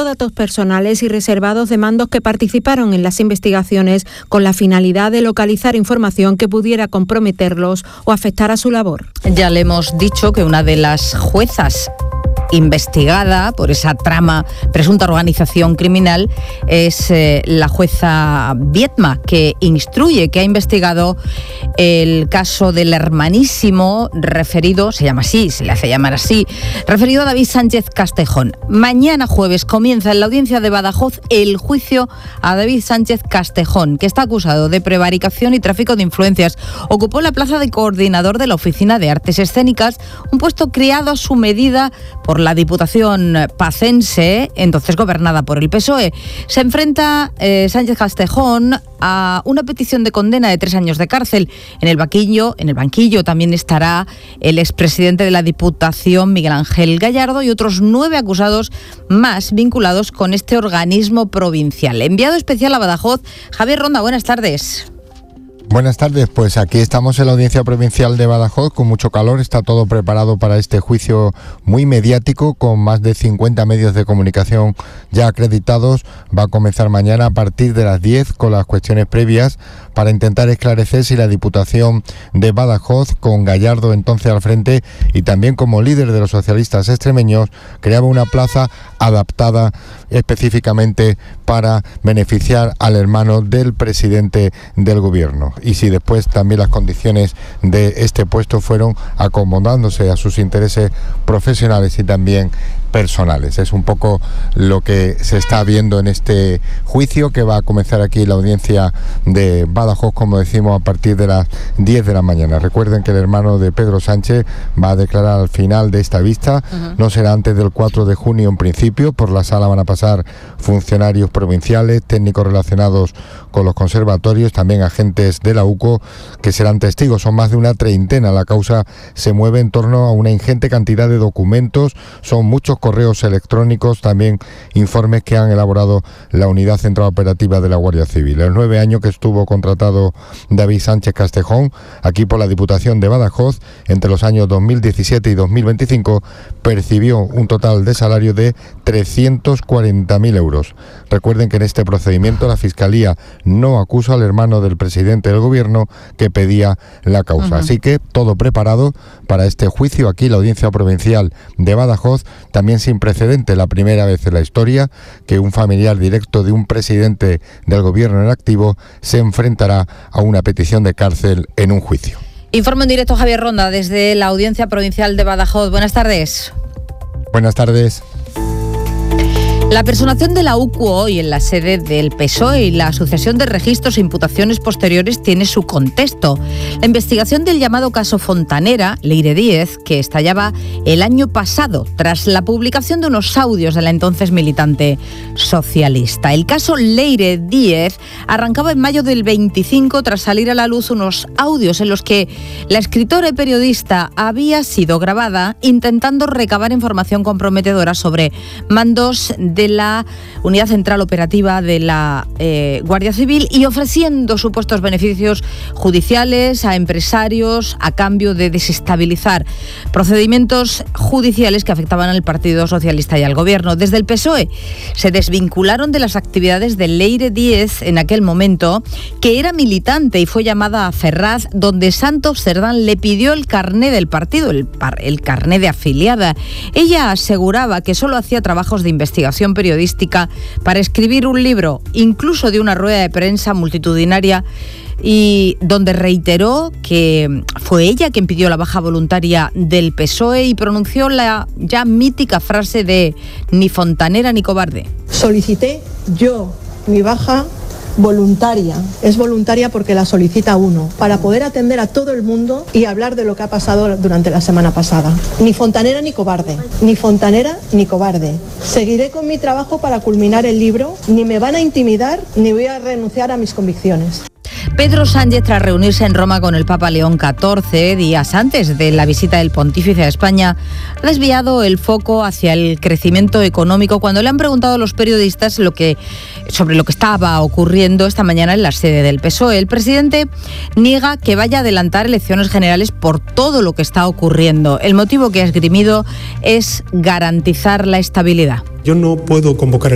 datos personales y reservados de mandos que participaron en las investigaciones con la finalidad de localizar información que pudiera comprometerlos o afectar a su labor. Ya le hemos dicho que una de las juezas investigada por esa trama, presunta organización criminal, es la jueza Viedma, que ha investigado el caso del hermanísimo referido, se llama así, se le hace llamar así, referido a David Sánchez Castejón. Mañana jueves comienza en la audiencia de Badajoz el juicio a David Sánchez Castejón, que está acusado de prevaricación y tráfico de influencias. Ocupó la plaza de coordinador de la Oficina de Artes Escénicas, un puesto creado a su medida por la Diputación pacense, entonces gobernada por el PSOE. Se enfrenta Sánchez Castejón a una petición de condena de 3 años de cárcel. En el banquillo también estará el expresidente de la Diputación, Miguel Ángel Gallardo, y otros 9 acusados más vinculados con este organismo provincial. Enviado especial a Badajoz, Javier Ronda, buenas tardes. Buenas tardes, pues aquí estamos en la Audiencia Provincial de Badajoz con mucho calor, está todo preparado para este juicio muy mediático con más de 50 medios de comunicación ya acreditados. Va a comenzar mañana a partir de las 10 con las cuestiones previas para intentar esclarecer si la Diputación de Badajoz, con Gallardo entonces al frente y también como líder de los socialistas extremeños, creaba una plaza adaptada específicamente para beneficiar al hermano del presidente del gobierno. Y si después también las condiciones de este puesto fueron acomodándose a sus intereses profesionales y también personales. Es un poco lo que se está viendo en este juicio que va a comenzar aquí en la audiencia de Badajoz, como decimos, a partir de las 10 de la mañana. Recuerden que el hermano de Pedro Sánchez va a declarar al final de esta vista. No será antes del 4 de junio en principio. Por la sala van a pasar funcionarios provinciales, técnicos relacionados con los conservatorios, también agentes de la UCO que serán testigos. Son más de una treintena. La causa se mueve en torno a una ingente cantidad de documentos. Son muchos correos electrónicos, también informes que han elaborado la Unidad Central Operativa de la Guardia Civil. En 9 años que estuvo contratado David Sánchez Castejón aquí por la Diputación de Badajoz, entre los años 2017 y 2025, percibió un total de salario de 340.000 euros. Recuerden que en este procedimiento la Fiscalía no acusa al hermano del presidente del gobierno que pedía la causa. Así que todo preparado para este juicio aquí en la Audiencia Provincial de Badajoz, también sin precedente, la primera vez en la historia que un familiar directo de un presidente del gobierno en activo se enfrentará a una petición de cárcel en un juicio. Informe en directo Javier Ronda desde la Audiencia Provincial de Badajoz. Buenas tardes. Buenas tardes. La personación de la UCO hoy en la sede del PSOE y la sucesión de registros e imputaciones posteriores tiene su contexto. La investigación del llamado caso Fontanera, Leire Díez, que estallaba el año pasado tras la publicación de unos audios de la entonces militante socialista. El caso Leire Díez arrancaba en mayo del 25 tras salir a la luz unos audios en los que la escritora y periodista había sido grabada intentando recabar información comprometedora sobre mandos de la Unidad Central Operativa de la Guardia Civil y ofreciendo supuestos beneficios judiciales a empresarios a cambio de desestabilizar procedimientos judiciales que afectaban al Partido Socialista y al Gobierno. Desde el PSOE se desvincularon de las actividades de Leire Díez en aquel momento, que era militante y fue llamada a Ferraz, donde Santos Cerdán le pidió el carné del partido, el carné de afiliada. Ella aseguraba que solo hacía trabajos de investigación periodística para escribir un libro, incluso de una rueda de prensa multitudinaria, y donde reiteró que fue ella quien pidió la baja voluntaria del PSOE y pronunció la ya mítica frase de ni fontanera ni cobarde. Solicité yo mi baja voluntaria. Es voluntaria porque la solicita uno, para poder atender a todo el mundo y hablar de lo que ha pasado durante la semana pasada. Ni fontanera ni cobarde, ni fontanera ni cobarde. Seguiré con mi trabajo para culminar el libro, ni me van a intimidar, ni voy a renunciar a mis convicciones. Pedro Sánchez, tras reunirse en Roma con el Papa León XIV, días antes de la visita del pontífice a España, ha desviado el foco hacia el crecimiento económico cuando le han preguntado a los periodistas sobre lo que estaba ocurriendo esta mañana en la sede del PSOE. El presidente niega que vaya a adelantar elecciones generales por todo lo que está ocurriendo. El motivo que ha esgrimido es garantizar la estabilidad. Yo no puedo convocar